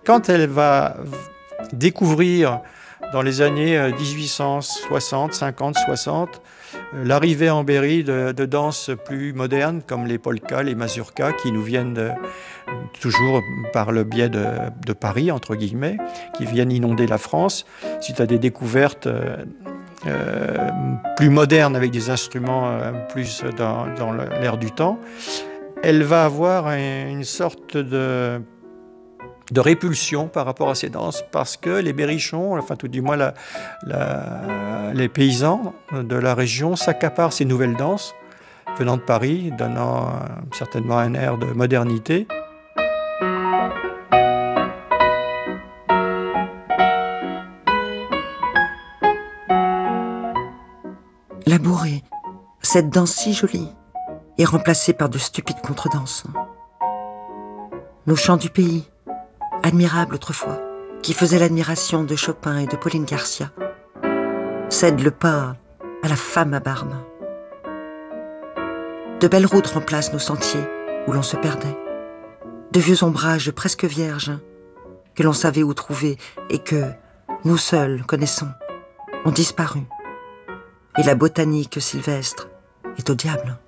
Quand elle va découvrir dans les années 1860, 50, 60, l'arrivée en Berry de danses plus modernes comme les polkas, les mazurkas, qui nous viennent toujours par le biais de Paris, entre guillemets, qui viennent inonder la France, suite à des découvertes plus modernes avec des instruments plus dans l'air du temps, elle va avoir une sorte de répulsion par rapport à ces danses, parce que les berrichons, enfin tout du moins les paysans de la région s'accaparent ces nouvelles danses venant de Paris, donnant certainement un air de modernité. La bourrée, cette danse si jolie, est remplacée par de stupides contredanses. Nos chants du pays, admirables autrefois, qui faisaient l'admiration de Chopin et de Pauline Garcia, cèdent le pas à la femme à barbe. De belles routes remplacent nos sentiers où l'on se perdait. De vieux ombrages presque vierges que l'on savait où trouver et que nous seuls connaissons ont disparu. Et la botanique sylvestre est au diable.